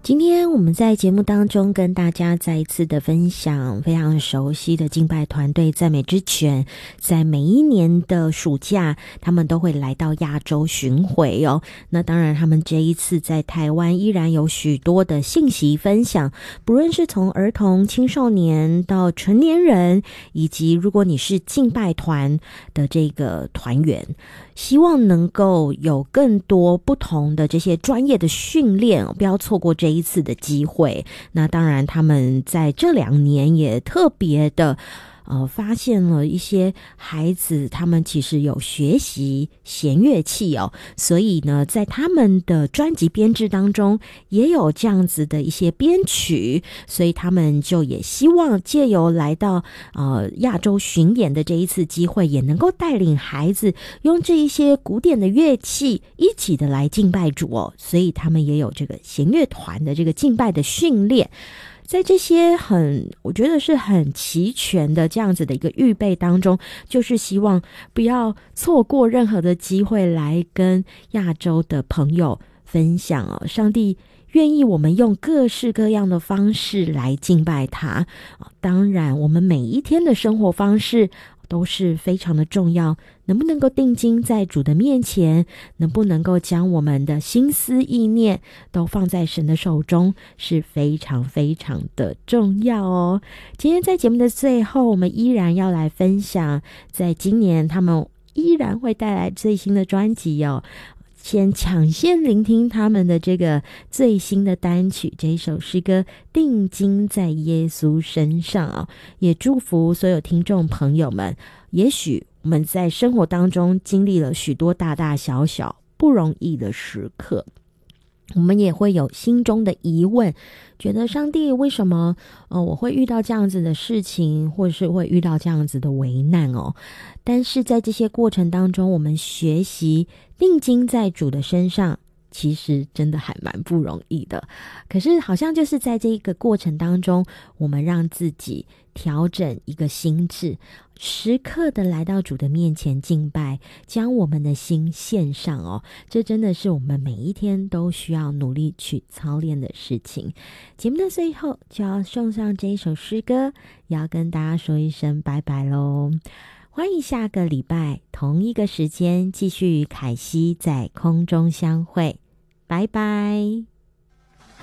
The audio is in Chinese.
今天我们在节目当中跟大家再一次的分享非常熟悉的敬拜团队赞美之泉，在每一年的暑假他们都会来到亚洲巡回哦。那当然他们这一次在台湾依然有许多的信息分享，不论是从儿童青少年到成年人，以及如果你是敬拜团的这个团员，希望能够有更多不同的这些专业的训练，不要错过这一次的机会。那当然他们在这2年也特别的发现了一些孩子他们其实有学习弦乐器哦，所以呢在他们的专辑编制当中也有这样子的一些编曲，所以他们就也希望借由来到亚洲巡演的这一次机会，也能够带领孩子用这一些古典的乐器一起的来敬拜主哦，所以他们也有这个弦乐团的这个敬拜的训练。在这些我觉得是很齐全的这样子的一个预备当中，就是希望不要错过任何的机会来跟亚洲的朋友分享哦，上帝愿意我们用各式各样的方式来敬拜他。当然我们每一天的生活方式都是非常的重要，能不能够定睛在主的面前，能不能够将我们的心思意念都放在神的手中，是非常非常的重要哦。今天在节目的最后，我们依然要来分享在今年他们依然会带来最新的专辑哦，先抢先聆听他们的这个最新的单曲，这一首诗歌定睛在耶稣身上哦，也祝福所有听众朋友们，也许我们在生活当中经历了许多大大小小不容易的时刻，我们也会有心中的疑问，觉得上帝为什么我会遇到这样子的事情，或是会遇到这样子的危难哦。但是在这些过程当中，我们学习定睛在主的身上，其实真的还蛮不容易的。可是好像就是在这个过程当中，我们让自己调整一个心智，时刻的来到主的面前敬拜，将我们的心献上哦，这真的是我们每一天都需要努力去操练的事情。节目的最后就要送上这一首诗歌，也要跟大家说一声拜拜咯。欢迎下个礼拜同一个时间继续与凯西在空中相会，拜拜。